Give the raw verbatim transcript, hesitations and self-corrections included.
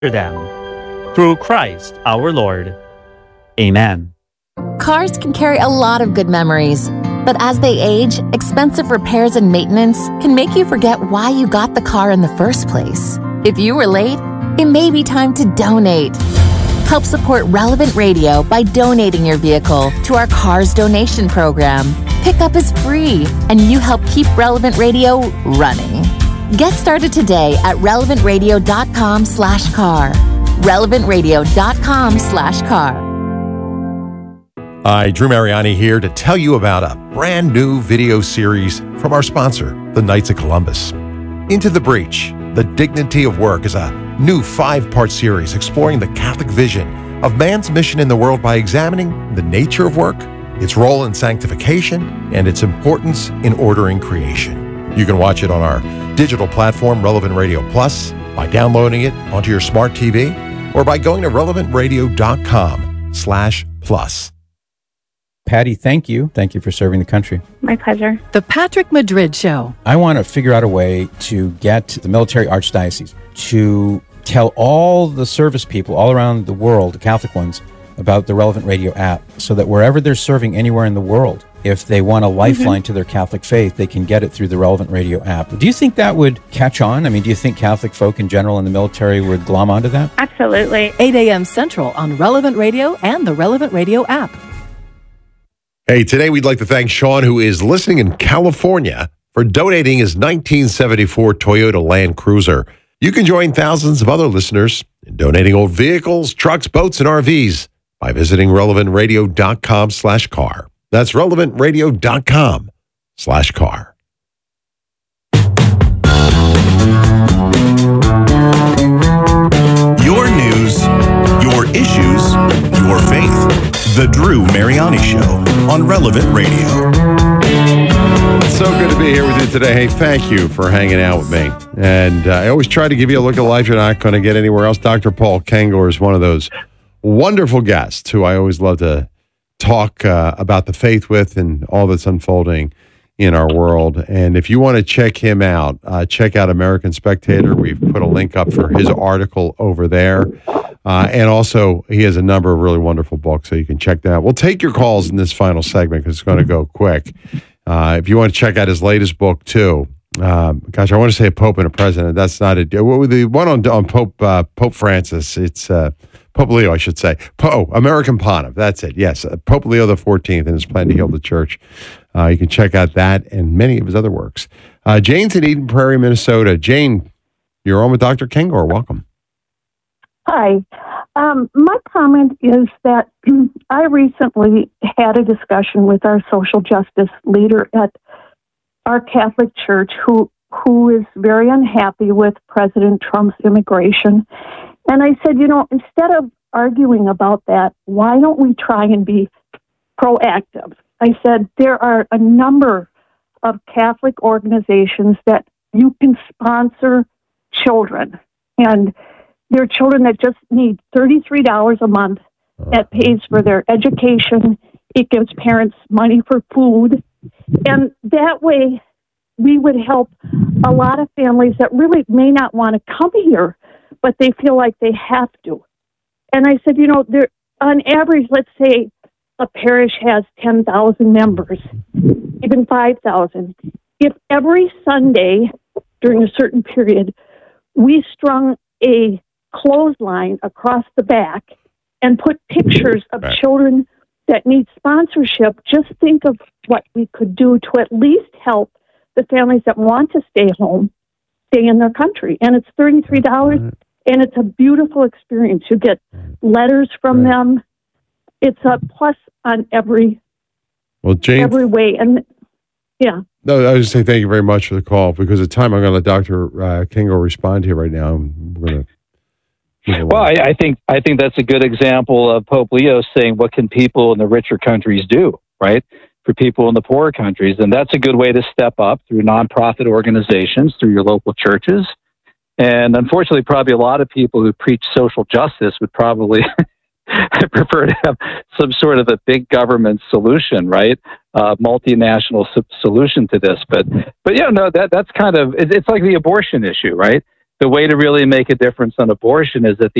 them. Through Christ our Lord. Amen. Cars can carry a lot of good memories, but as they age, expensive repairs and maintenance can make you forget why you got the car in the first place. If you were late, it may be time to donate. Help support Relevant Radio by donating your vehicle to our Cars Donation Program. Pickup is free, and you help keep Relevant Radio running. Get started today at relevantradio.com slash car. relevantradio.com slash car. Hi, Drew Mariani here to tell you about a brand new video series from our sponsor, the Knights of Columbus. Into the Breach, The Dignity of Work is a new five-part series exploring the Catholic vision of man's mission in the world by examining the nature of work, its role in sanctification, and its importance in ordering creation. You can watch it on our digital platform, Relevant Radio Plus, by downloading it onto your smart T V, or by going to relevantradio.com slash plus. Patty, thank you. Thank you for serving the country. My pleasure. The Patrick Madrid Show. I want to figure out a way to get the military archdiocese to tell all the service people all around the world, the Catholic ones, about the Relevant Radio app, so that wherever they're serving anywhere in the world, if they want a lifeline mm-hmm. to their Catholic faith, they can get it through the Relevant Radio app. Do you think that would catch on? I mean, do you think Catholic folk in general in the military would glom onto that? Absolutely. eight a.m. Central on Relevant Radio and the Relevant Radio app. Hey, today we'd like to thank Sean, who is listening in California, for donating his nineteen seventy-four Toyota Land Cruiser. You can join thousands of other listeners in donating old vehicles, trucks, boats, and R Vs by visiting relevantradio.com slash car. That's relevantradio.com slash car. Your news, your issues, your faith. The Drew Mariani Show on Relevant Radio. It's so good to be here with you today. Hey, thank you for hanging out with me. And uh, I always try to give you a look at life you're not going to get anywhere else. Doctor Paul Kengor is one of those wonderful guests who I always love to talk uh, about the faith with and all that's unfolding in our world. And if you want to check him out, uh, check out American Spectator. We've put a link up for his article over there. Uh, and also, he has a number of really wonderful books, so you can check that out. We'll take your calls in this final segment because it's going to go quick. Uh, if you want to check out his latest book, too. Um, gosh, I want to say a Pope and a President. That's not a... The one on, on Pope uh, Pope Francis, it's... Uh, Pope Leo, I should say. Po, American Pontiff. That's it. Yes, uh, Pope Leo the fourteenth and his plan to heal the church. Uh, you can check out that and many of his other works. Uh, Jane's in Eden Prairie, Minnesota. Jane, you're on with Doctor Kengor. Welcome. Hi. Um, my comment is that I recently had a discussion with our social justice leader at our Catholic Church who who is very unhappy with President Trump's immigration. And I said, you know, instead of arguing about that, why don't we try and be proactive? I said, there are a number of Catholic organizations that you can sponsor children. And there are children that just need thirty-three dollars a month that pays for their education. It gives parents money for food. And that way, we would help a lot of families that really may not want to come here, but they feel like they have to. And I said, you know, there on average, let's say a parish has ten thousand members, even five thousand. If every Sunday during a certain period, we strung a clothesline across the back and put pictures of right. children that need sponsorship, just think of what we could do to at least help the families that want to stay home, stay in their country. And it's thirty-three dollars, right. and it's a beautiful experience. You get letters from right. them. It's a plus on every well, Jane, every way. And yeah. No, I was just saying thank you very much for the call, because at the time I'm going to let Doctor Uh, Kengor respond here right now. We're going to Well, I, I think I think that's a good example of Pope Leo saying, what can people in the richer countries do, right, for people in the poorer countries? And that's a good way to step up through nonprofit organizations, through your local churches. And unfortunately, probably a lot of people who preach social justice would probably prefer to have some sort of a big government solution, right, uh, multinational so- solution to this. But, but yeah, no, that that's kind of, it, it's like the abortion issue, right? the way to really make a difference on abortion is that the